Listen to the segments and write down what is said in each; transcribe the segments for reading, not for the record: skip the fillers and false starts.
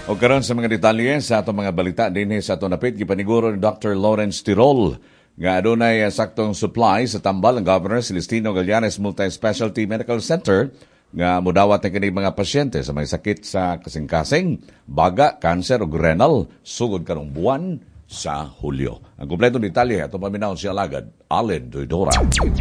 O karon sa mga detalye sa atong mga balita din sa atong napit gipaniguro ni Dr. Lawrence Tirol nga adunay saktong supply sa tambal ang Governor Celestino Gallanes Multi-Specialty Medical Center nga mudawat na kini mga pasyente sa may sakit sa kasing-kasing, baga, kanser ug renal sugod karong buwan sa Hulyo. Ang kompletong detalye atong paminaw si Alagad Allen Doidora.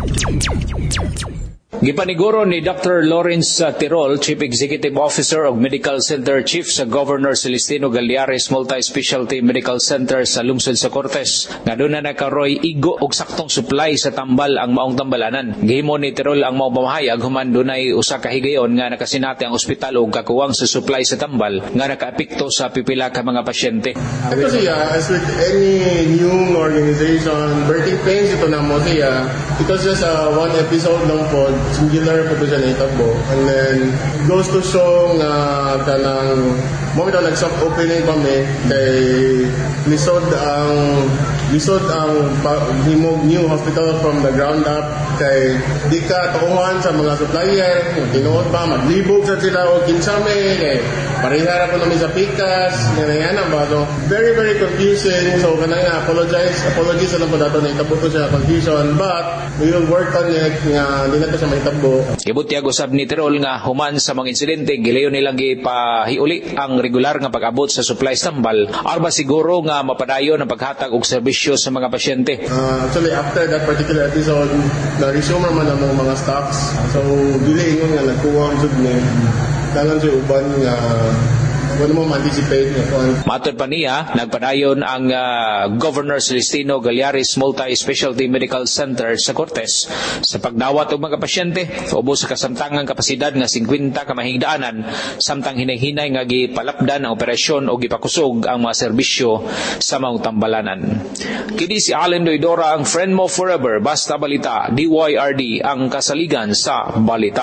Gipaniguro ni Dr. Lawrence Tirol, Chief Executive Officer of Medical Center Chief sa Governor Celestino Gallanes Multi-Specialty Medical Center sa lungsod sa Cortes, nga doon na nakaroy igo og saktong supply sa tambal ang maong tambalanan. Gihimo ni Tirol ang maong pamahayag human dunay usa ka higayon nga nakasinati ang ospital og kakuwang sa supply sa tambal nga nakaapekto sa pipila ka mga pasyente. Ito siya, as with any new organization, birthing pains ito na mo siya. Ito siya sa one episode lang po, singular po siya na itabo. And then, goes to show na kanang moment na nag-soft opening kami kay lisod ang himog new hospital from the ground up kay di ka tukuhan sa mga supplier, tinuod pa, maglibog sa sila o kinsame, kay parihara po namin sa pikas, nangyayana ba? So, very, very confusing. So, kanang apologies na lang po dato na itabo ko siya confusion, but we will work on it nga di na to siya maitabo. Ibutyag usab ni Tirol nga human sa mga insidente, gilayon nilang gipahiuli ang regular nga pag-abot sa supply tambal, arba siguro nga mapadayon ang paghatag og serbisyo sa mga pasyente. Actually, after that particular episode, na-resume naman ang mga stocks. So, dili ingon nga nagkuha ang sud ni dalan sa uban nga wala mo ma-anticipate niya. Matod pa niya, nagpadayon ang Governor Celestino Gallanes Multi-Specialty Medical Center sa Cortes sa pagdawat og mga pasyente ubos sa kasamtangang kapasidad nga 50 ka mahigdaanan samtang hinay-hinay nga gipalapdan ang operasyon o gipakusog ang mga serbisyo sa mga tambalanan. Kini si Allen Doidora, ang friend mo forever, basta balita, DYRD ang kasaligan sa balita.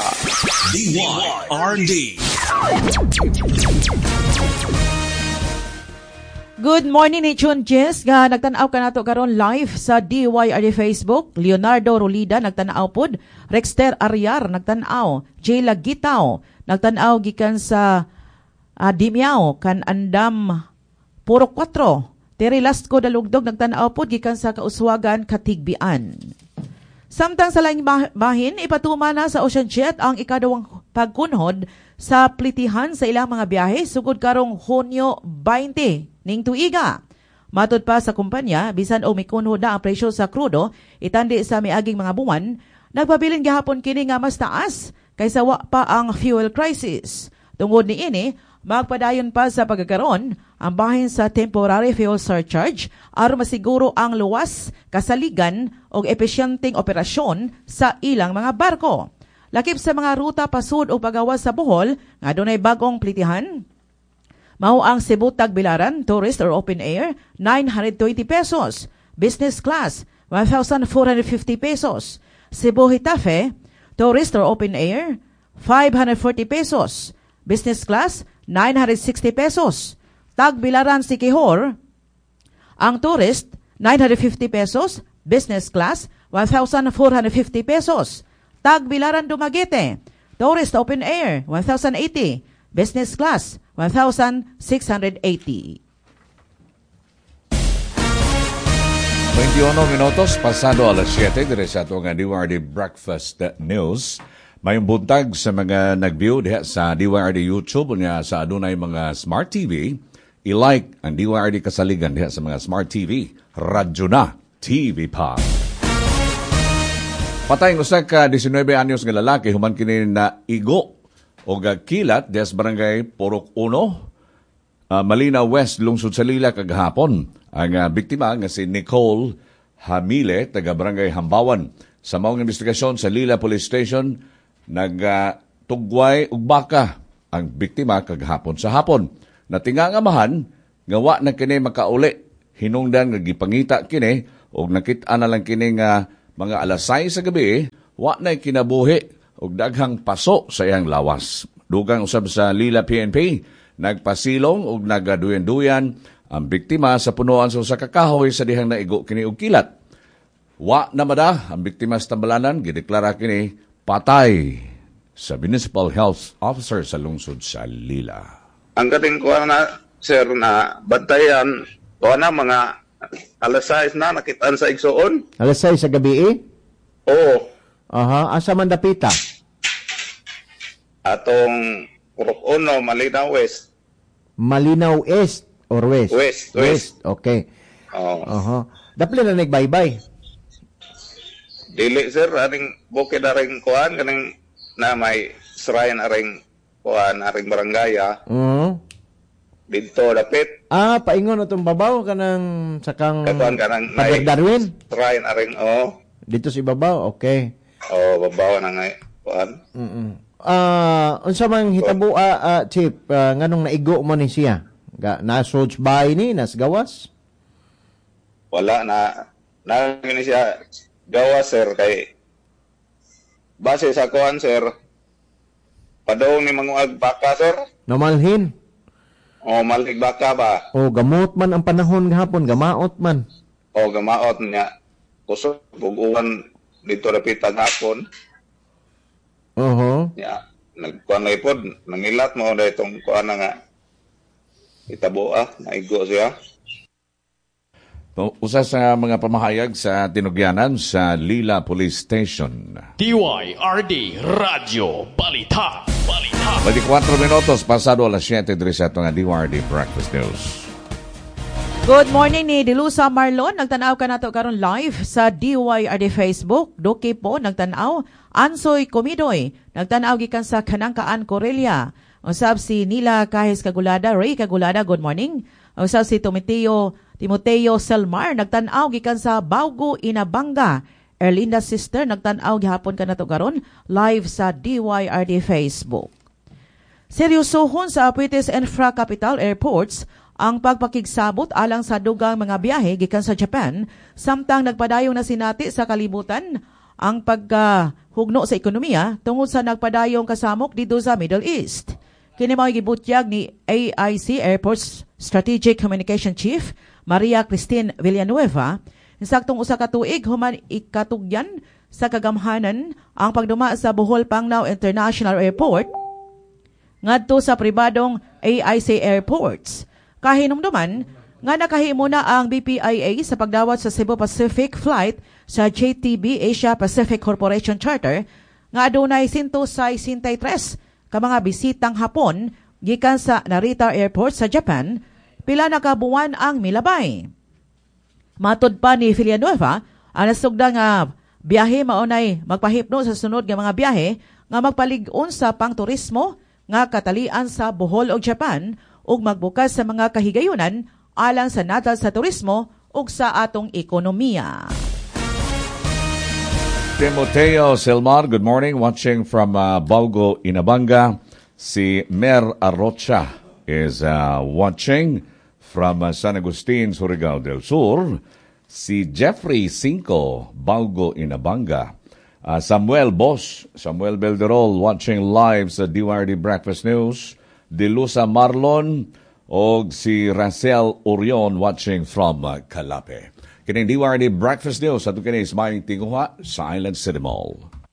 DYRD. Good morning ni Chun Jess nga nagtanaw ka nato karon live sa DYRD Facebook. Leonardo Rolida nagtanaw pod, Rexter Ariar nagtanaw, Jayla Gitaw nagtanaw gikan sa Dimiao kan Andam Puro 4. Terry Lasco Dalugdog nagtanaw pod gikan sa Kauswagan Katigbian. Samtang sa laing bahin, ipatuma na sa Ocean Jet ang ikadawang pagkunhod sa plitihan sa ilang mga biyahe sugod karong Hunyo 20 ning tuiga. Matod pa sa kumpanya, bisan o mikunhod na ang presyo sa krudo, itandi sa miaging mga buwan, nagpabilin gihapon kini nga mas taas kaysa wa pa ang fuel crisis. Tungod ni ini, magpadayon pa sa pagkakaroon ang bahin sa temporary fuel surcharge aron masiguro ang luwas, kasaligan o epesyenteng operasyon sa ilang mga barko. Lakip sa mga ruta pasud o pagawas sa Bohol, nga dunay bagong plitihan, mao ang Cebu Tagbilaran, tourist or open air, 920 pesos. Business class, 1,450 pesos. Cebu Hitafe, tourist or open air, 540 pesos. Business class, 960 pesos. Tagbilaran Siquijor, ang tourist, 950 pesos. Business class, 1,450 pesos. Tagbilaran Dumaguete, tourist open air, 1,080. Business class, 1,680. 21 minutos pasado alas 7 dire sa atong DYRD Breakfast News. Mayong buntag sa mga nag-view diha sa DYRD YouTube unya sa adunay mga Smart TV, i-like ang DYRD kasaligan diha sa mga Smart TV, radyo na, TV pa. Patay ng usa ka 19 anyos nga lalaki human kini na igo o kilat des barangay Purok 1, Malinaw West, lungsod sa Lila kagahapon. Ang biktima nga si Nicole Hamile, taga barangay Hambawan. Sa maong investigasyon sa Lila Police Station, nagtugway og baka ang biktima kagahapon sa hapon. Natingangamahan nga wa na kini makauli. Hinungdan nga gipangita kini og nakit-an na lang kini nga mga alas 6 sa gabi, wa na kinabuhi og daghang paso sa iyang lawas. Dugang usab sa Lila PNP, nagpasilong og nagaduyan-duyan ang biktima sa punuan sa usa ka kahoy sa dihang naigo kini og kilat. Wa na mada ang biktima sa tambalanan, gideklara kini patay sa Municipal Health Officer sa lungsod sa Lila. Ang kating ko na sir, na bantayan o na mga alas 6 na nakitaan sa igsoon. Alas 6 sa gabi Oo. Aha, asa man dapita? Atong Purok Uno, Malinaw West. Malinaw East or West? West. Okay. Oo. Aha. Dapli na nagbaybay. Dili sir, aring bukid aring kuan kaning na may shrine aring kuan aring barangaya. Dito dapit. Paingon atong babaw kanang sakang Kuan kanang Father Darwin. Shrine aring Dito si babaw, okay. babaw na nga kuan. Unsa man hitabo Chief, nganong naigo mo ni siya? Nasods bay ni nas gawas? Wala na gini siya gawas sir kay base sa kuan sir. Padong ni manguag baka sir. Namalhin. Malig baka ba? Gamot man ang panahon gahapon, gamaot man. Gamaot niya. Kusog buguan dito lapitag hapon. Ya, nagkuan lagi pod, nangilat mo na itong kuan nga itabo naigo siya. Usa sa mga pamahayag sa tinugyanan sa Lila Police Station. DYRD Radio Balita. 24 minutos pasado alas 7 diri sa itong DYRD Breakfast News. Good morning ni Dilusa Marlon. Nagtanaw ka nato karon live sa DYRD Facebook. Doki po nagtanaw. Ansoy Comidoy. Nagtanaw gikan sa Kanangkaan, Corelia. Usab si Nila Kahis Kagulada. Ray Kagulada, good morning. Usab si Timoteo Selmar. Nagtanaw gikan sa Baugo, Inabanga. Erlinda Sister. Nagtanaw gihapon ka nato karon live sa DYRD Facebook. Seryosohon sa Apuites Infra Capital Airports ang pagpakigsabot alang sa dugang mga biyahe gikan sa Japan, samtang nagpadayong na sinati sa kalibutan ang paghugno sa ekonomiya tungod sa nagpadayong kasamok dito sa Middle East. Kini mao gibutyag ni AIC Airports Strategic Communication Chief Maria Christine Villanueva. Saktong usa ka tuig human ikatugyan sa kagamhanan ang pagduma sa Bohol Pangnao International Airport ngadto sa pribadong AIC Airports. Kahinumduman nga nakahimo na ang BPIA sa pagdawat sa Cebu Pacific flight sa JTB Asia Pacific Corporation Charter nga adunay 163 ka mga bisitang hapon gikan sa Narita Airport sa Japan, pila na ka buwan ang milabay. Matud pa ni Villanueva, ang nasugda nga biyahe maunay magpahipno sa sunod nga mga biyahe nga magpalig-on sa pangturismo nga katalian sa Bohol ug Japan ug magbukas sa mga kahigayunan alang sa natal sa turismo ug sa atong ekonomiya. Timoteo Selmar, good morning. Watching from Baugo, Inabanga. Si Mer Arrocha is watching from San Agustin, Surigao del Sur. Si Jeffrey Cinco, Baugo, Inabanga. Samuel Belderol watching live sa DYRD Breakfast News. Dilusa Marlon o si Racel Orion watching from Calape. Kining DYRD Breakfast News at kining Ismail Tinguha sa Island City Mall.